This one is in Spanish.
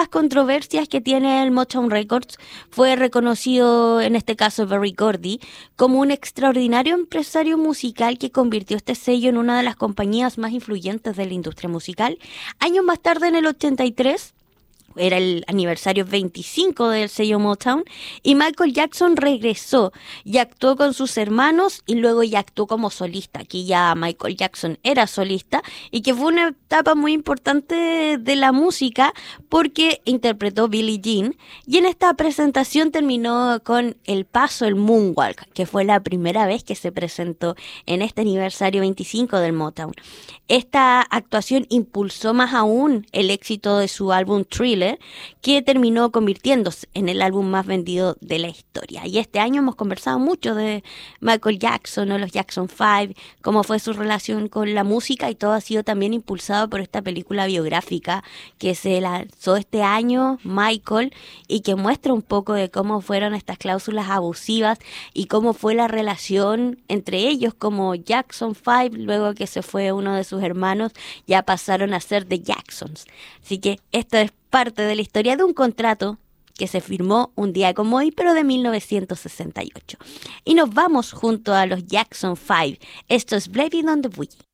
las controversias que tiene el Motown Records, fue reconocido, en este caso Berry Gordy, como un extraordinario empresario musical que convirtió este sello en una de las compañías más influyentes de la industria musical. Años más tarde, en el 83, era el aniversario 25 del sello Motown, y Michael Jackson regresó y actuó con sus hermanos y luego ya actuó como solista. Aquí ya Michael Jackson era solista, y que fue una etapa muy importante de la música porque interpretó Billie Jean, y en esta presentación terminó con el paso, el moonwalk, que fue la primera vez que se presentó en este aniversario 25 del Motown. Esta actuación impulsó más aún el éxito de su álbum Thriller, que terminó convirtiéndose en el álbum más vendido de la historia. Y este año hemos conversado mucho de Michael Jackson o los Jackson 5, cómo fue su relación con la música, y todo ha sido también impulsado por esta película biográfica que se lanzó este año, Michael, y que muestra un poco de cómo fueron estas cláusulas abusivas y cómo fue la relación entre ellos como Jackson 5, luego que se fue uno de sus hermanos, ya pasaron a ser The Jacksons. Así que esto es parte de la historia de un contrato que se firmó un día como hoy, pero de 1968. Y nos vamos junto a los Jackson 5. Esto es Blaming on the Boogie.